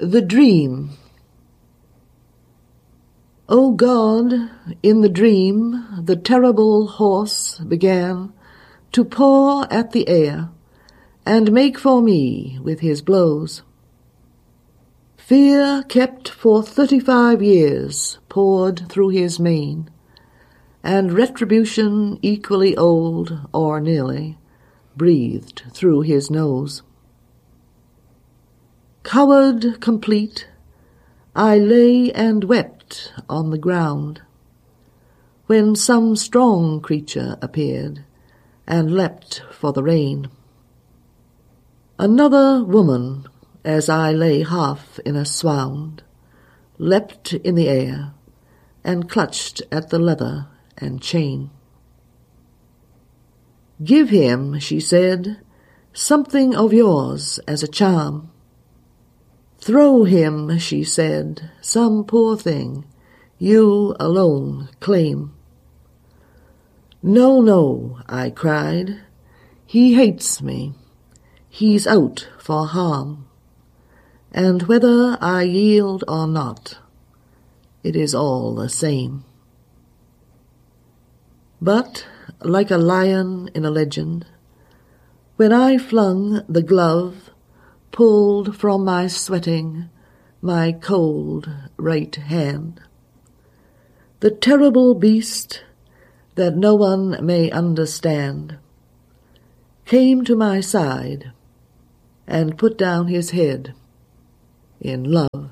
The Dream. O God, in the dream the terrible horse began to paw at the air and make for me with his blows. Fear kept for 35 years poured through his mane, and retribution equally old, or nearly, breathed through his nose. Coward complete, I lay and wept on the ground, when some strong creature appeared and leapt for the rain. Another woman, as I lay half in a swound, leapt in the air and clutched at the leather and chain. Give him, she said, something of yours as a charm. Throw him, she said, some poor thing you alone claim. No, no, I cried, he hates me, he's out for harm, and whether I yield or not, it is all the same. But, like a lion in a legend, when I flung the glove, pulled from my sweating, my cold right hand, the terrible beast that no one may understand came to my side and put down his head in love.